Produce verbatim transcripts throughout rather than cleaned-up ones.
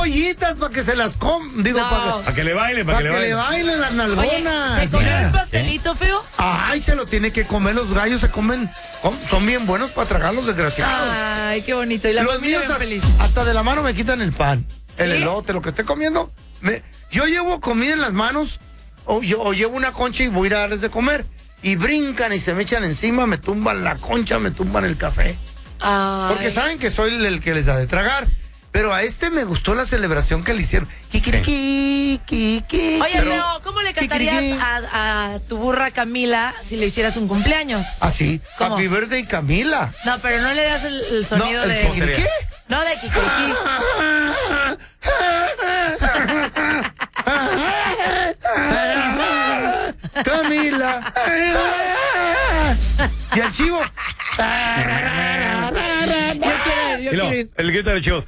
pollitas para que se las com... Digo, No. para que, Para que le baile, para pa que, que le le baile. bailen las Oye, nalgonas. ¿se comió Ya. el pastelito, feo? Ay, se lo tiene que comer, los gallos se comen, com- son bien buenos para tragar los desgraciados. Ay, qué bonito. Y la Los familia míos bien hasta, feliz. hasta de la mano me quitan el pan, el ¿Sí? elote, lo que esté comiendo. Me, yo llevo comida en las manos o, yo, o llevo una concha y voy a ir a darles de comer. Y brincan y se me echan encima, me tumban la concha, me tumban el café. Ay. Porque saben que soy el, el que les da de tragar. Pero a este me gustó la celebración que le hicieron. Kikiriki, kiki. Oye, Pero- Leo, ¿cómo le cantarías Kikiriki. a, a tu burra Camila si le hicieras un cumpleaños? Así, ¿Cómo? Happy Birthday Camila. No, pero no le das el, el sonido No, el de... kikiriki. No, de kikiriki. Camila. Y el chivo. Yo quiero ir, yo Y luego, quiero ir. el grito de chivos.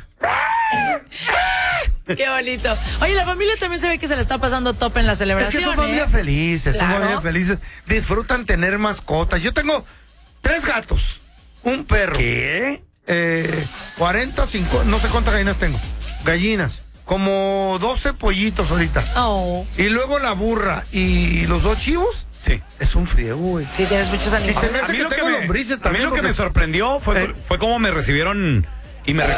Qué bonito. Oye, la familia también se ve que se le está pasando top en la Es celebración. que son familias ¿eh? felices, son Claro. familias felices. Disfrutan tener mascotas. Yo tengo tres gatos, un perro. ¿Qué? Eh, cuarenta, cincuenta, no sé cuántas gallinas tengo. Gallinas. Como doce pollitos ahorita. Oh, Y luego la burra y los dos chivos. Sí. Es un friego, güey. sí, tienes muchos Y se animales. me hace que tengo lombrices a mí también, lo que porque- me sorprendió fue, Eh. fue cómo me recibieron y me